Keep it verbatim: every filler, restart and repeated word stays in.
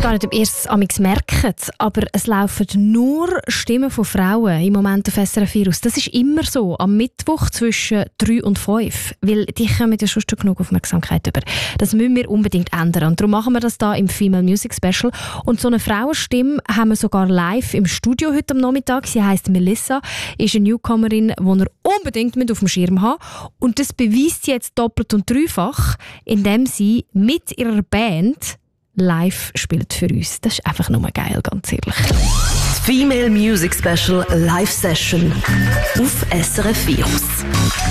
gar nicht, ob ihr es amigs merkt, aber es laufen nur Stimmen von Frauen im Moment auf S R F vier aus. Das ist immer so, am Mittwoch zwischen drei und fünf, weil die kommen ja schon genug Aufmerksamkeit über. Das müssen wir unbedingt ändern und darum machen wir das da im Female Music Special. Und so eine Frauenstimme haben wir sogar live im Studio heute am Nachmittag. Sie heisst Melissa, ist eine Newcomerin, die ihr unbedingt mit auf dem Schirm haben. Und das beweist sie jetzt doppelt und dreifach, indem sie mit ihrer Band live spielt für uns. Das ist einfach nur geil, ganz ehrlich. Das Female Music Special Live Session auf S R F vier.